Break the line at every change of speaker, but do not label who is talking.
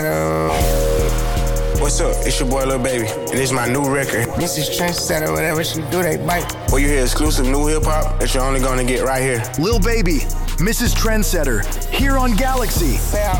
Trendsetter.
What's up? It's your boy Lil Baby, and this is my new record.
Mrs. Trendsetter, whatever she do, they bite.
Where you hear exclusive new hip-hop that you're only gonna get right here.
Lil Baby, Mrs. Trendsetter, here on Galaxy.
Say I